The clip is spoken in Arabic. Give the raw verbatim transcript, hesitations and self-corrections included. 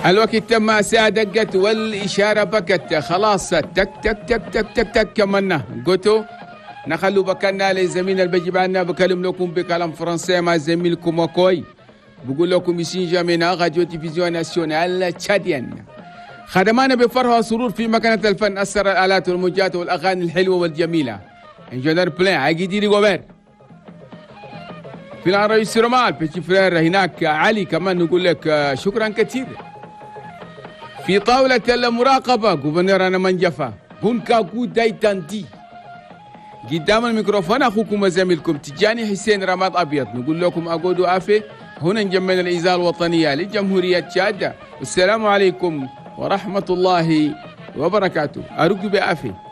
الوقت تم، الساعة دقت والإشارة بكت، خلاص تك تك تك تك تك تك كملنا. قلتوا نخلوا بكنا لزميلنا البجيب عنا، بكلم لكم بكلام فرنسي مع زميلكم وكوي، بقول لكم يسين جامينا راديو تلفزيون ناسيونال تشاديان. خدمانا بفرحة وسرور في مكانة الفن، أثر الآلات والموجات والأغاني الحلوة والجميلة. انجونر بلان عقيدي ريغوبير في العربي سيرومال بيتي فرير، هناك علي كمان نقول لك شكرا كثير. في طاولة المراقبة غوفرنور أنا منجفة بونكا كو دايتانتي. قدام الميكروفون أخوكم وزميلكم تجاني حسين رماد أبيض، نقول لكم أقودوا آفي هنا نجمعنا الإذاعة الوطنية لجمهورية تشاد. والسلام عليكم ورحمة الله وبركاته. أرجو بآفي.